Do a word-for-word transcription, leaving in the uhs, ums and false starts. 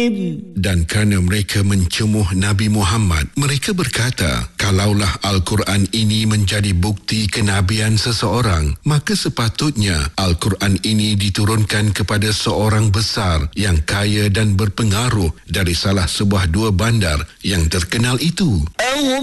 Dan kerana mereka mencemuh Nabi Muhammad, mereka berkata, kalaulah Al-Quran ini menjadi bukti kenabian seseorang, maka sepatutnya Al-Quran ini diturunkan kepada seorang besar yang kaya dan berpengaruh dari salah sebuah dua bandar yang terkenal itu.